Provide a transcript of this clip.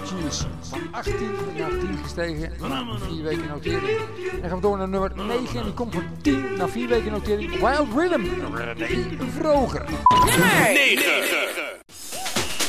Cheers. Van 18 naar 10 gestegen. 4 weken notering. Dan gaan we door naar nummer 9. En die komt van 10 naar 4 weken notering. Wild Rhythm. René Vroger. Nummer 9.